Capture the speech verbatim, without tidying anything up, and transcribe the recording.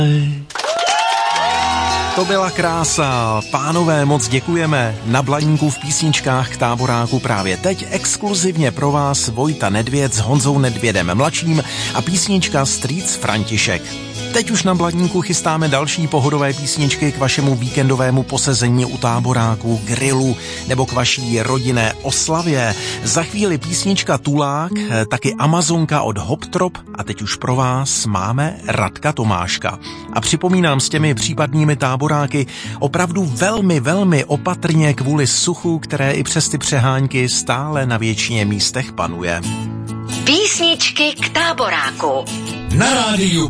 To byla krása. Pánové, moc děkujeme. Na Blaníku v písničkách k táboráku právě teď exkluzivně pro vás Vojta Nedvěd s Honzou Nedvědem mladším a písnička Streets František. Teď už na Blaníku chystáme další pohodové písničky k vašemu víkendovému posezení u táboráku, grilu nebo k vaší rodinné oslavě. Za chvíli písnička Tulák, taky Amazonka od Hoptrop a teď už pro vás máme Radka Tomáška. A připomínám s těmi případnými táboráky opravdu velmi, velmi opatrně kvůli suchu, které i přes ty přehánky stále na většině místech panuje. Písničky k táboráku. Na rádiu